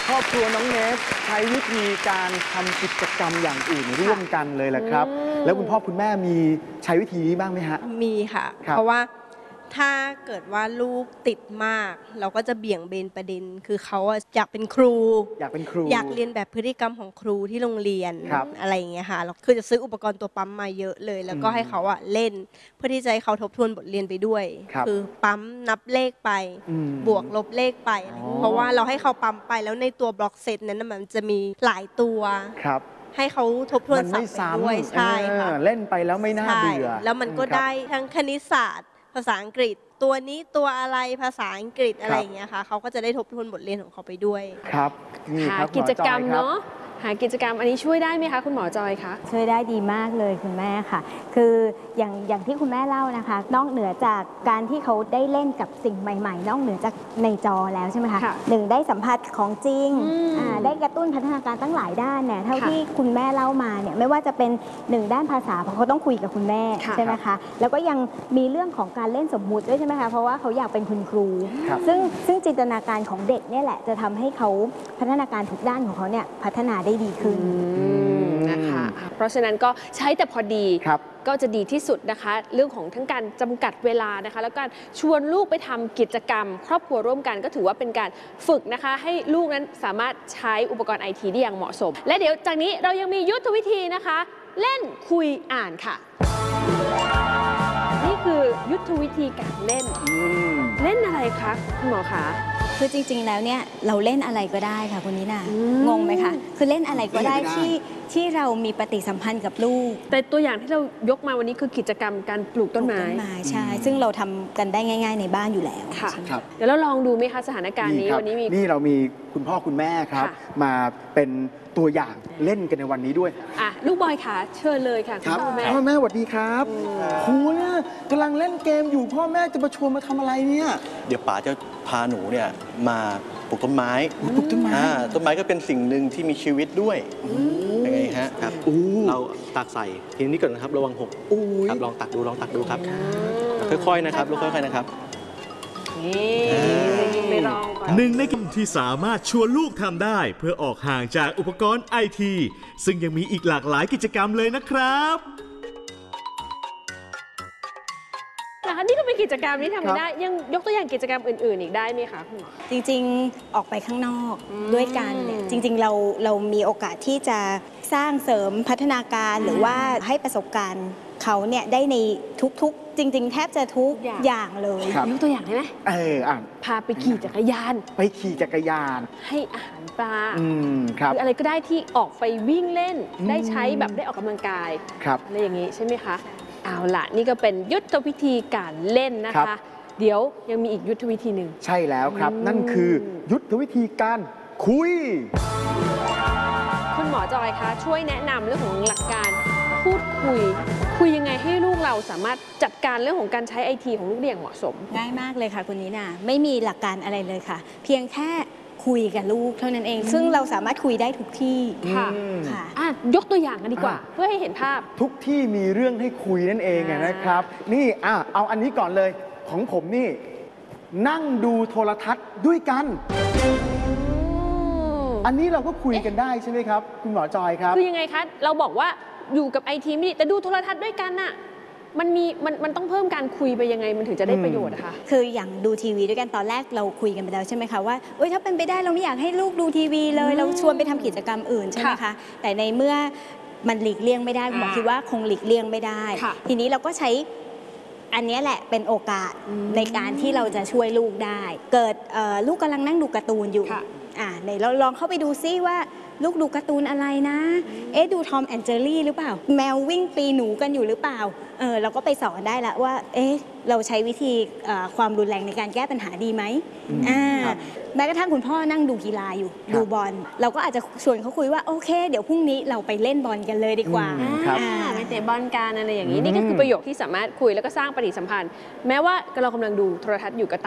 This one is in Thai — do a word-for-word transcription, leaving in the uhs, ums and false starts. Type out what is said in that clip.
ครอบครัวน้องเนสใช้วิธีการทำกิจกรรมอย่างอื่นร่วมกันเลยแหละครับแล้วคุณพ่อคุณแม่มีใช้วิธีนี้บ้างไหมฮะมีค่ะเพราะว่าถ้าเกิดว่าลูกติดมากเราก็จะเบี่ยงเบนประเด็นคือเขาอยากเป็นครูอยากเป็นครูอยากเรียนแบบพฤติกรรมของครูที่โรงเรียนอะไรอย่างเงี้ยค่ะเราคือจะซื้ออุปกรณ์ตัวปั๊มมาเยอะเลยแล้วก็ให้เขาอะเล่นเพื่อที่จะให้เขาทบทวนบทเรียนไปด้วยคือปั๊มนับเลขไปบวกลบเลขไปเพราะว่าเราให้เขาปั๊มไปแล้วในตัวบล็อกเซตนั้นมันจะมีหลายตัวให้เขาทบทวนศัพท์ไปด้วยใช่ค่ะเล่นไปแล้วไม่น่าเบื่อแล้วมันก็ได้ทั้งคณิตศาสตร์ภาษาอังกฤษตัวนี้ตัวอะไรภาษาอังกฤษอะไรอย่างเงี้ยค่ะเขาก็จะได้ทบทวนบทเรียนของเขาไปด้วยครับหากิจกรรมเนาะหากิจกรรมอันนี้ช่วยได้ไหมคะคุณหมอจอยคะช่วยได้ดีมากเลยคุณแม่ค่ะคืออย่างอย่างที่คุณแม่เล่านะคะนอกเหนือจากการที่เขาได้เล่นกับสิ่งใหม่ๆนอกเหนือจากในจอแล้วใช่ไหมคะหนึ่งได้สัมผัสของจริงได้กระตุ้นพัฒนาการตั้งหลายด้านเนี่ยเท่าที่คุณแม่เล่ามาเนี่ยไม่ว่าจะเป็นหนึ่งด้านภาษาเพราะเขาต้องคุยกับคุณแม่ใช่ไหมคะแล้วก็ยังมีเรื่องของการเล่นสมมุติด้วยใช่ไหมคะเพราะว่าเขาอยากเป็นคุณครูซึ่งซึ่งจินตนาการของเด็กเนี่ยแหละจะทำให้เขาพัฒนาการทุกด้านของเขาเนี่ยพัฒนาได้ดีขึ้นนะคะเพราะฉะนั้นก็ใช้แต่พอดีก็จะดีที่สุดนะคะเรื่องของทั้งการจำกัดเวลานะคะแล้วการชวนลูกไปทำกิจกรรมครอบครัวร่วมกันก็ถือว่าเป็นการฝึกนะคะให้ลูกนั้นสามารถใช้อุปกรณ์ไอทีได้อย่างเหมาะสมและเดี๋ยวจากนี้เรายังมียุทธวิธีนะคะเล่นคุยอ่านค่ะนี่คือยุทธวิธีการเล่นเล่นอะไรคะคุณหมอคะคือจริงๆแล้วเนี่ยเราเล่นอะไรก็ได้ค่ะคุณนิน่างงไหมคะคือเล่นอะไรก็ได้ที่ที่เรามีปฏิสัมพันธ์กับลูกแต่ตัวอย่างที่เรายกมาวันนี้คือกิจกรรมการปลูกต้นไม้ใช่ซึ่งเราทำกันได้ง่ายๆในบ้านอยู่แล้วค่ะเดี๋ยวเราลองดูไหมคะสถานการณ์นี้วันนี้มีนี่เรามีคุณพ่อคุณแม่ครับมาเป็นตัวอย่างเล่นกันในวันนี้ด้วยอ่ะลูกบอยค่ะเชิญเลยค่ะคุณพ่อแม่พ่อแม่สวัสดีครับครูเนี่ยกำลังเล่นเกมอยู่พ่อแม่จะมาชวนมาทำอะไรเนี่ยเดี๋ยวป๋าจะพาหนูเนี่ยมาปลูกต้นไม้ปลูกต้นไม้ต้นไม้ก็เป็นสิ่งหนึ่งที่มีชีวิตด้วยยังไงฮะครับเราตักใส่ทีนี้ก่อนนะครับระวังหกครับลองตักดูลองตักดูครับค่อยๆนะครับลูกค่อยๆนะครับหนึ่งในกิจกรรมที่สามารถชวนลูกทำได้เพื่อออกห่างจากอุปกรณ์ไอทีซึ่งยังมีอีกหลากหลายกิจกรรมเลยนะครับนะคะนี่ก็เป็นกิจกรรมที่ทำไม่ได้ยังยกตัวอย่างกิจกรรมอื่นๆอีกได้ไหมคะคุณหมอจริงๆออกไปข้างนอกด้วยกันเนี่ยจริงๆเราเรามีโอกาสที่จะสร้างเสริมพัฒนาการหรือว่าให้ประสบการณ์เขาเนี่ยได้ในทุกๆจริงๆแทบจะทุกอย่างเลยยกตัวอย่างได้ไหมเอออ่ะพาไปขี่จักรยานไปขี่จักรยานให้อาหารปลาครับคืออะไรก็ได้ที่ออกไปวิ่งเล่นได้ใช้แบบได้ออกกำลังกายอะไรอย่างนี้ใช่ไหมคะเอาล่ะนี่ก็เป็นยุทธวิธีการเล่นนะคะเดี๋ยวยังมีอีกยุทธวิธีหนึ่งใช่แล้วครับนั่นคือยุทธวิธีการคุยคุณหมอจอยคะช่วยแนะนำเรื่องของหลักการพูดคุยคุยยังไงให้ลูกเราสามารถจัดการเรื่องของการใช้ไอทีของลูกได้อย่างเหมาะสมง่ายมากเลยค่ะคุณนิน่าไม่มีหลักการอะไรเลยค่ะเพียงแค่คุยกับลูกเท่านั้นเองซึ่งเราสามารถคุยได้ทุกที่ค่ะค่ะยกตัวอย่างกันดีกว่าเพื่อให้เห็นภาพทุกที่มีเรื่องให้คุยนั่นเองนะครับนี่อ่ะเอาอันนี้ก่อนเลยของผมนี่นั่งดูโทรทัศน์ด้วยกันอันนี้เราก็คุยกันได้ใช่ไหมครับคุณหมอจอยครับคือยังไงคะเราบอกว่าอยู่กับไอทีไม่ดีแต่ดูโทรทัศน์ด้วยกันน่ะมันมีมันมันต้องเพิ่มการคุยไปยังไงมันถึงจะได้ประโยชน์อะคะคืออย่างดูทีวีด้วยกันตอนแรกเราคุยกันไปแล้วใช่ไหมคะว่าเอ้ยถ้าเป็นไปได้เราไม่อยากให้ลูกดูทีวีเลยเราชวนไปทำกิจกรรมอื่นใช่ไหมคะแต่ในเมื่อมันหลีกเลี่ยงไม่ได้หมอคิดว่าคงหลีกเลี่ยงไม่ได้ทีนี้เราก็ใช้อันนี้แหละเป็นโอกาสในการที่เราจะช่วยลูกได้เกิดลูกกำลังนั่งดูการ์ตูนอยู่อ่าไหนเราลองเข้าไปดูซิว่าลูกดูการ์ตูนอะไรนะเอ๊ะดูทอมแอนด์เจอรี่หรือเปล่าแมววิ่งปีหนูกันอยู่หรือเปล่าเออเราก็ไปสอนได้ละว่าเอ๊ะเราใช้วิธีความรุนแรงในการแก้ปัญหาดีไหมอ่าแม้กระทั่งคุณพ่อนั่งดูกีฬาอยู่ดูบอลเราก็อาจจะชวนเขาคุยว่าโอเคเดี๋ยวพรุ่งนี้เราไปเล่นบอลกันเลยดีกว่าไปเตะบอลกันอะไรอย่างนี้นี่ก็คือประโยคที่สามารถคุยแล้วก็สร้างปฏิสัมพันธ์แม้ว่าเรากำลังดูโทรทัศน์อยู่ก็ตาม